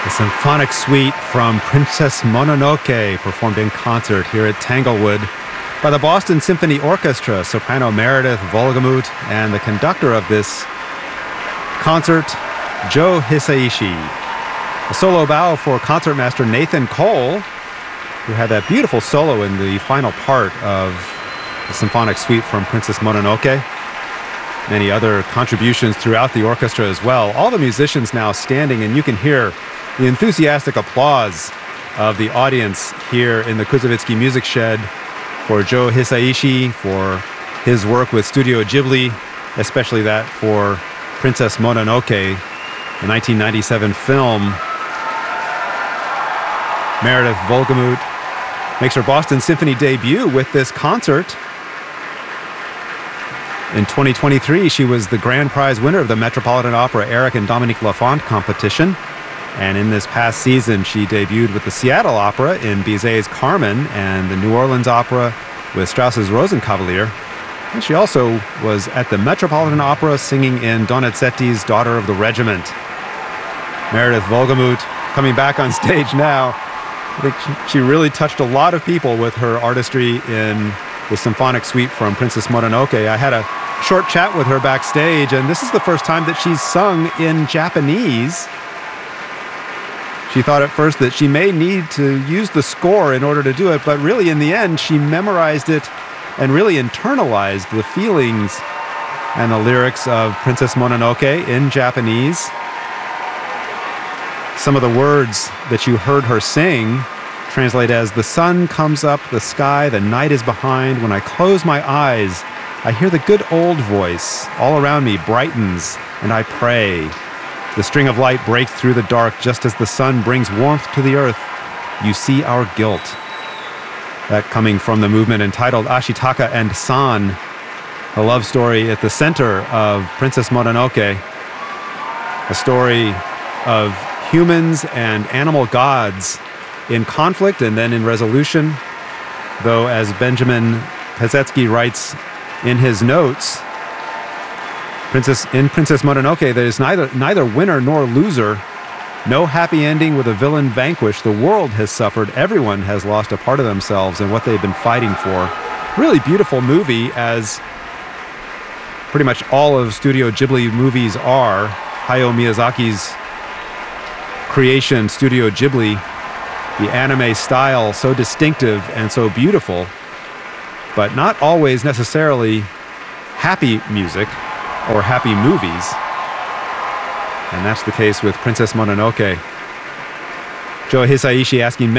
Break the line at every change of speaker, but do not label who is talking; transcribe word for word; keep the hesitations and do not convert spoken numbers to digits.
The symphonic suite from Princess Mononoke, performed in concert here at Tanglewood by the Boston Symphony Orchestra, soprano Meredith Wolgemuth, and the conductor of this concert, Joe Hisaishi. A solo bow for concertmaster Nathan Cole, who had that beautiful solo in the final part of the symphonic suite from Princess Mononoke. Many other contributions throughout the orchestra as well. All the musicians now standing, and you can hear the enthusiastic applause of the audience here in the Kuzovitsky Music Shed for Joe Hisaishi, for his work with Studio Ghibli, especially that for Princess Mononoke, the nineteen ninety-seven film. Meredith Wolgemuth makes her Boston Symphony debut with this concert. In twenty twenty-three, she was the grand prize winner of the Metropolitan Opera Eric and Dominique Lafont competition. And in this past season, she debuted with the Seattle Opera in Bizet's Carmen and the New Orleans Opera with Strauss's Rosenkavalier. And she also was at the Metropolitan Opera singing in Donizetti's Daughter of the Regiment. Meredith Wolgemuth coming back on stage now. I think she really touched a lot of people with her artistry in the symphonic suite from Princess Mononoke. I had a short chat with her backstage, and this is the first time that she's sung in Japanese. She thought at first that she may need to use the score in order to do it, but really in the end, she memorized it and really internalized the feelings and the lyrics of Princess Mononoke in Japanese. Some of the words that you heard her sing translate as, "The sun comes up the sky, the night is behind. When I close my eyes, I hear the good old voice. All around me brightens, and I pray. The string of light breaks through the dark just as the sun brings warmth to the earth. You see our guilt." That coming from the movement entitled Ashitaka and San, a love story at the center of Princess Mononoke, a story of humans and animal gods in conflict and then in resolution, though as Benjamin Pesetsky writes in his notes, Princess, in Princess Mononoke, there is neither, neither winner nor loser. No happy ending with a villain vanquished. The world has suffered. Everyone has lost a part of themselves and what they've been fighting for. Really beautiful movie, as pretty much all of Studio Ghibli movies are. Hayao Miyazaki's creation, Studio Ghibli, the anime style, so distinctive and so beautiful, but not always necessarily happy music or happy movies. And that's the case with Princess Mononoke. Joe Hisaishi asking